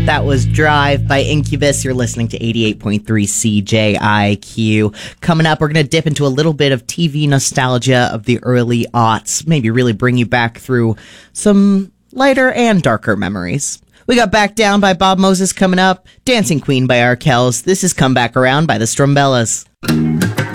That was Drive by Incubus. You're listening to 88.3 CJIQ. Coming up, we're going to dip into a little bit of TV nostalgia of the early aughts. Maybe really bring you back through some lighter and darker memories. We got Back Down by Bob Moses coming up. Dancing Queen by Arkells. This is Come Back Around by the Strumbellas.